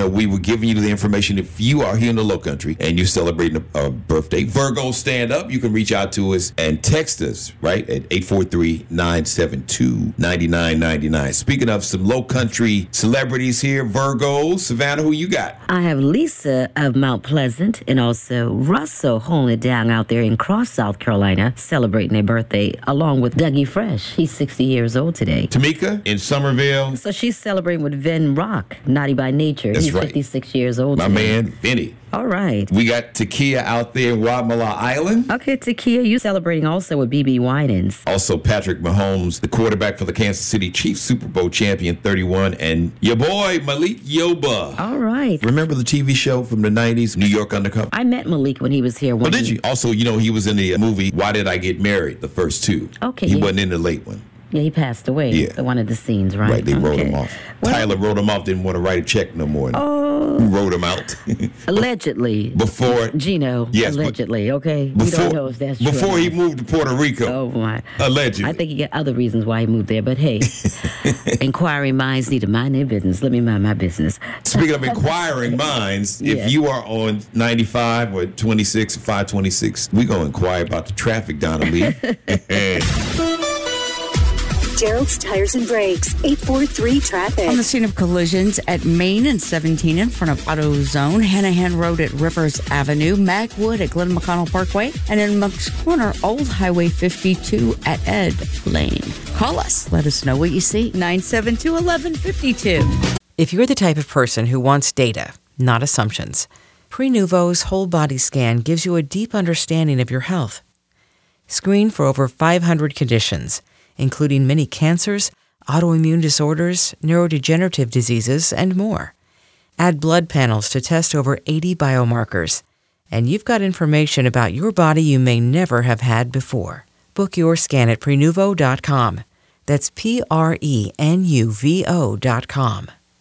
we were giving you the information. If you are here in the Low Country and you're celebrating a birthday, Virgo Stand Up, you can reach out to us and text us, right, at 843-972-9999. Speaking of some Low Country celebrities here, Virgo, Savannah, who you got? I have Lisa of Mount Pleasant and also Russell holding it down out there in Cross, South Carolina, celebrating their birthday, along with Dougie Fresh. He's 60 years old today. Tamika in Somerville. So she's celebrating with Vin Rock, Naughty by Nature. That's He's right. 56 years old My today. man, Vinny. All right. We got Takia out there in Wadmalaw Island. Okay, Takia, you celebrating also with BB Winans. Also, Patrick Mahomes, the quarterback for the Kansas City Chiefs, Super Bowl champion, 31. And your boy, Malik Yoba. All right. Remember the TV show from the 90s, New York Undercover? I met Malik when he was here. Oh, did you? Also, he was in the movie Why Did I Get Married, the first two. Okay. He yeah. wasn't in the late one. Yeah, he passed away. Yeah. One of the scenes, right? Right, they wrote him Okay. off. Well- Tyler wrote him off, didn't want to write a check no more. Oh. Who wrote him out? Allegedly. Before. Gino. Yes, but- allegedly, okay? We don't know if that's true. Before or he not. moved to Puerto Rico. Oh, my. Allegedly. I think he got other reasons why he moved there, but hey, inquiring minds need to mind their business. Let me mind my business. Speaking of inquiring minds, Yeah. if you are on 95 or 26 or 526, we're going to inquire about the traffic, Donna Lee. Gerald's Tires and Brakes, 843 traffic. On the scene of collisions at Main and 17 in front of AutoZone, Hanahan Road at Rivers Avenue, Magwood at Glen McConnell Parkway, and in Monk's Corner, Old Highway 52 at Ed Lane. Call us. Let us know what you see. 972-1152. If you're the type of person who wants data, not assumptions, Prenuvo's whole body scan gives you a deep understanding of your health. Screen for over 500 conditions, including many cancers, autoimmune disorders, neurodegenerative diseases, and more. Add blood panels to test over 80 biomarkers, and you've got information about your body you may never have had before. Book your scan at Prenuvo.com. That's Prenuvo.com.